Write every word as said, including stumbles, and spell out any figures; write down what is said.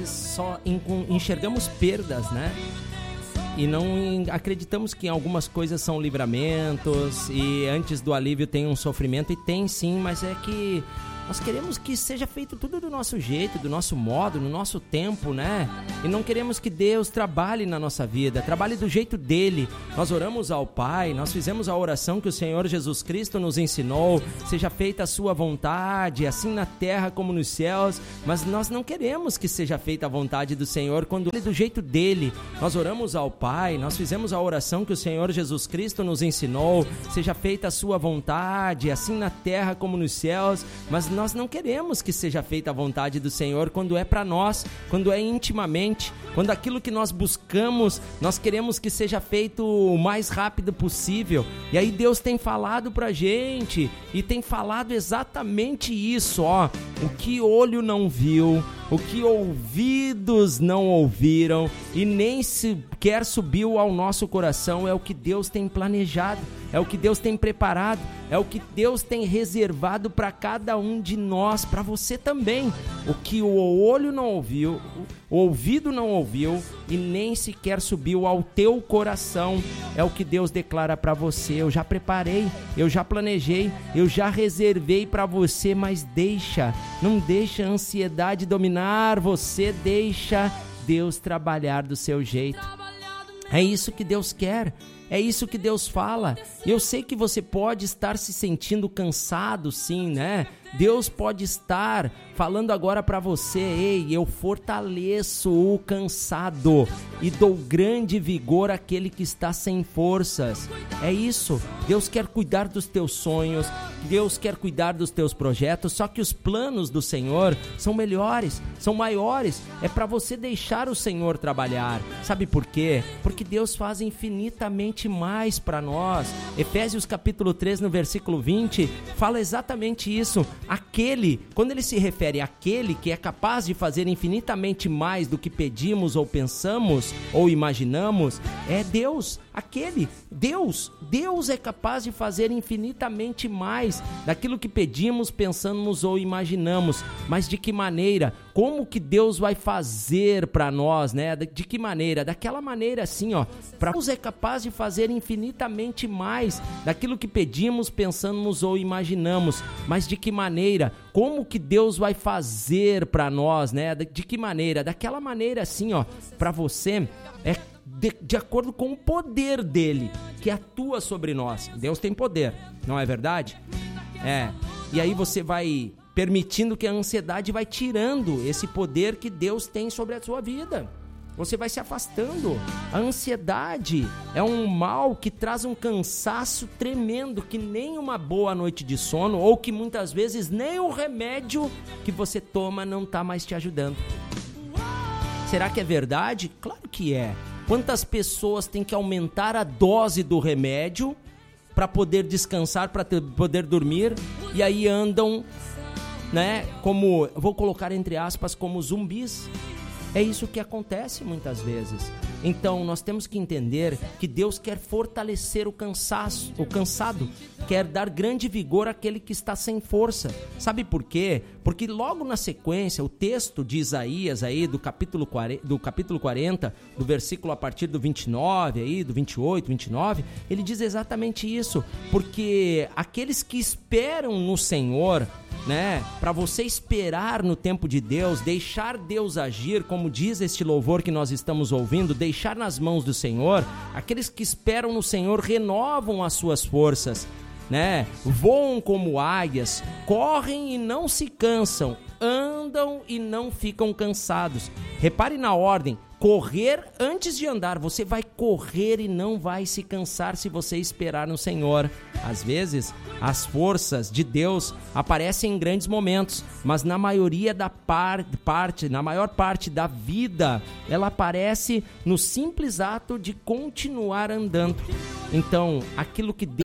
só enxergamos perdas, né? E não acreditamos que algumas coisas são livramentos e antes do alívio tem um sofrimento, e tem sim, mas é que nós queremos que seja feito tudo do nosso jeito, do nosso modo, no nosso tempo, né? E não queremos que Deus trabalhe na nossa vida, trabalhe do jeito dele. Nós oramos ao Pai, nós fizemos a oração que o Senhor Jesus Cristo nos ensinou, seja feita a sua vontade, assim na terra como nos céus, mas nós não queremos que seja feita a vontade do Senhor quando ele do jeito dele. Nós oramos ao Pai, nós fizemos a oração que o Senhor Jesus Cristo nos ensinou, seja feita a sua vontade, assim na terra como nos céus, mas nós não queremos que seja feita a vontade do Senhor quando é para nós, quando é intimamente, quando aquilo que nós buscamos, nós queremos que seja feito o mais rápido possível. E aí Deus tem falado pra gente, e tem falado exatamente isso, ó, o que olho não viu, o que ouvidos não ouviram e nem sequer subiu ao nosso coração, é o que Deus tem planejado, é o que Deus tem preparado, é o que Deus tem reservado para cada um de nós, para você também. O que o olho não ouviu, o ouvido não ouviu e nem sequer subiu ao teu coração, é o que Deus declara para você. Eu já preparei, eu já planejei, eu já reservei para você, mas deixa, não deixa a ansiedade dominar você, deixa Deus trabalhar do seu jeito. É isso que Deus quer. É isso que Deus fala. Eu sei que você pode estar se sentindo cansado, sim, né? Deus pode estar falando agora para você: ei, eu fortaleço o cansado e dou grande vigor àquele que está sem forças. É isso. Deus quer cuidar dos teus sonhos, Deus quer cuidar dos teus projetos, só que os planos do Senhor são melhores, são maiores. É para você deixar o Senhor trabalhar. Sabe por quê? Porque Deus faz infinitamente mais para nós. Efésios capítulo três, no versículo vinte, fala exatamente isso. Aquele, quando ele se refere àquele que é capaz de fazer infinitamente mais do que pedimos ou pensamos ou imaginamos, é Deus. Aquele, Deus, Deus é capaz de fazer infinitamente mais daquilo que pedimos, pensamos ou imaginamos. Mas de que maneira? Como que Deus vai fazer para nós, né? De que maneira? Daquela maneira assim, ó. Pra Deus é capaz de fazer infinitamente mais daquilo que pedimos, pensamos ou imaginamos. Mas de que maneira? Como que Deus vai fazer para nós, né? De que maneira? Daquela maneira assim, ó. Para você é De, de acordo com o poder dele, que atua sobre nós. Deus tem poder, não é verdade? É, e aí você vai permitindo que a ansiedade vai tirando esse poder que Deus tem sobre a sua vida. Você vai se afastando. A ansiedade é um mal que traz um cansaço tremendo, que nem uma boa noite de sono, ou que muitas vezes nem o remédio que você toma não está mais te ajudando. Será que é verdade? Claro que é. Quantas pessoas têm que aumentar a dose do remédio para poder descansar, para poder dormir, e aí andam, né, como, vou colocar entre aspas, como zumbis. É isso que acontece muitas vezes. Então nós temos que entender que Deus quer fortalecer o cansaço, o cansado, quer dar grande vigor àquele que está sem força. Sabe por quê? Porque logo na sequência, o texto de Isaías aí do capítulo quarenta, do capítulo quarenta, do versículo a partir do vinte e nove aí, do vinte e oito, vinte e nove, ele diz exatamente isso, porque aqueles que esperam no Senhor, né, para você esperar no tempo de Deus, deixar Deus agir, como diz este louvor que nós estamos ouvindo, deixar nas mãos do Senhor, aqueles que esperam no Senhor renovam as suas forças, né, voam como águias, correm e não se cansam, andam e não ficam cansados. Repare na ordem: correr antes de andar. Você vai correr e não vai se cansar se você esperar no Senhor. Às vezes, as forças de Deus aparecem em grandes momentos, mas na maioria da par- parte, na maior parte da vida, ela aparece no simples ato de continuar andando. Então, aquilo que Deus